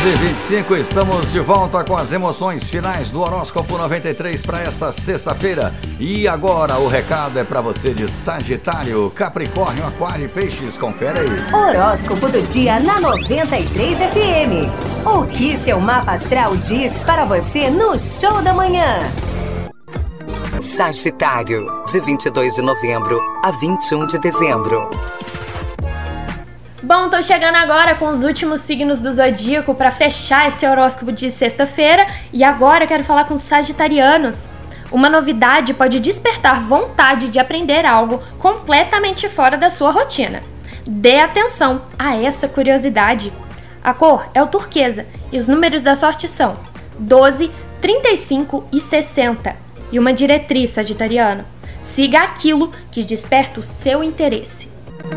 11h25, estamos de volta com as emoções finais do Horóscopo 93 para esta sexta-feira. E agora o recado é para você de Sagitário, Capricórnio, Aquário e Peixes. Confere aí. Horóscopo do dia na 93 FM. O que seu mapa astral diz para você no Show da Manhã. Sagitário, de 22 de novembro a 21 de dezembro. Bom, tô chegando agora com os últimos signos do zodíaco para fechar esse horóscopo de sexta-feira e agora eu quero falar com os sagitarianos. Uma novidade pode despertar vontade de aprender algo completamente fora da sua rotina. Dê atenção a essa curiosidade. A cor é o turquesa e os números da sorte são 12, 35 e 60. E uma diretriz, sagitariano: siga aquilo que desperta o seu interesse.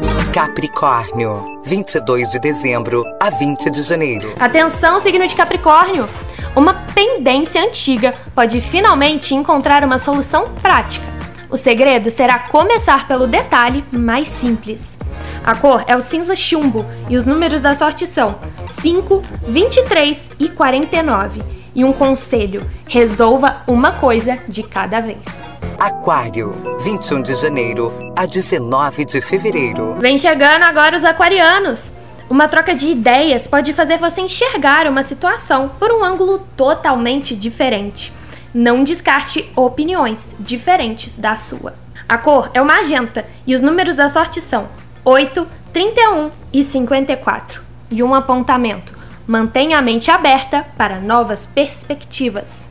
Capricórnio, 22 de dezembro a 20 de janeiro. Atenção, signo de Capricórnio! Uma pendência antiga pode finalmente encontrar uma solução prática. O segredo será começar pelo detalhe mais simples. A cor é o cinza chumbo e os números da sorte são 5, 23 e 49. E um conselho: resolva uma coisa de cada vez. Aquário, 21 de janeiro a 19 de fevereiro. Vem chegando agora os aquarianos. Uma troca de ideias pode fazer você enxergar uma situação por um ângulo totalmente diferente. Não descarte opiniões diferentes da sua. A cor é o magenta e os números da sorte são 8, 31 e 54. E um apontamento: mantenha a mente aberta para novas perspectivas.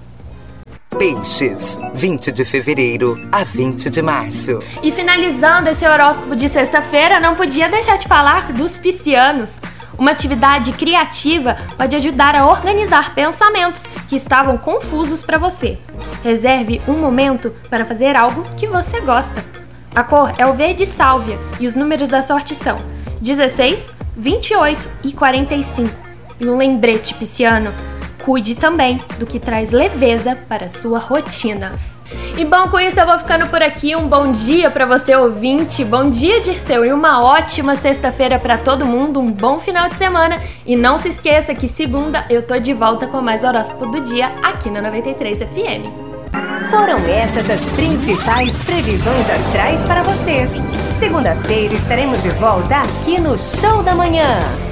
Peixes, 20 de fevereiro a 20 de março. E finalizando esse horóscopo de sexta-feira, não podia deixar de falar dos piscianos. Uma atividade criativa pode ajudar a organizar pensamentos que estavam confusos para você. Reserve um momento para fazer algo que você gosta. A cor é o verde sálvia e os números da sorte são 16, 28 e 45. E um lembrete, pisciano: cuide também do que traz leveza para a sua rotina. E bom, com isso eu vou ficando por aqui. Um bom dia para você, ouvinte. Bom dia, Dirceu, e uma ótima sexta-feira para todo mundo. Um bom final de semana. E não se esqueça que segunda eu tô de volta com mais horóscopo do dia aqui na 93 FM. Foram essas as principais previsões astrais para vocês. Segunda-feira estaremos de volta aqui no Show da Manhã.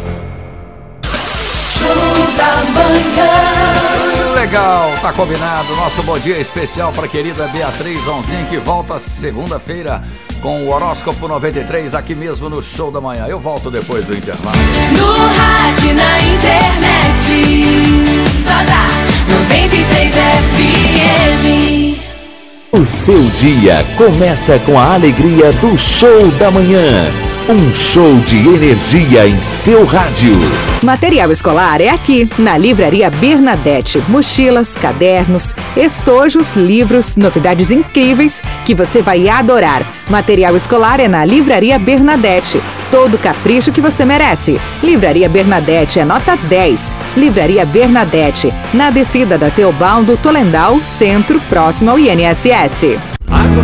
Show da Manhã. Legal, tá combinado. Nosso bom dia especial para a querida Beatriz Onzinho, que volta segunda-feira com o Horóscopo 93 aqui mesmo no Show da Manhã. Eu volto depois do intervalo. No rádio, na internet, só dá 93 FM. O seu dia começa com a alegria do Show da Manhã. Um show de energia em seu rádio. Material escolar é aqui, na Livraria Bernadette. Mochilas, cadernos, estojos, livros, novidades incríveis que você vai adorar. Material escolar é na Livraria Bernadette. Todo o capricho que você merece. Livraria Bernadette é nota 10. Livraria Bernadette, na descida da Teobaldo Tolendal, centro, próximo ao INSS.